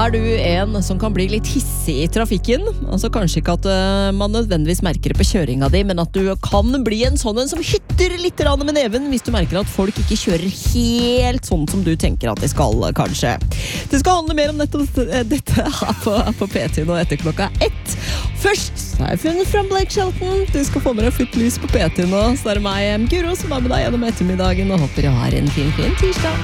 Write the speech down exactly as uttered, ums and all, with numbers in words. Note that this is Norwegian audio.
Er du en som kan bli litt hissig i trafikken? Altså kanskje ikke at uh, man nødvendigvis merker det på kjøringa di, men at du kan bli en sånn en som hytter litt rann med neven hvis du merker at folk ikke kjører helt sånn som du tenker at de skal, kanskje. Det skal handle mer om nettopp dette her på, på P T nå etter klokka ett. Først så har jeg funnet fram Blake Shelton. Du skal få med deg Flytt lys på P T nå. Så er det meg, Guro, som er med deg gjennom ettermiddagen og håper jeg har en fin, fin tirsdag.